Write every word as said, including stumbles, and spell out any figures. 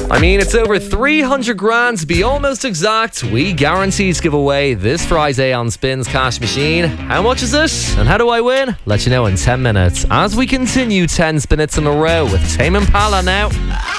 I mean, it's over three hundred grand to be almost exact. We guarantee to give away this Friday on Spins Cash Machine. How much is it? And how do I win? Let you know in ten minutes as we continue ten spinets in a row with Tame Impala now.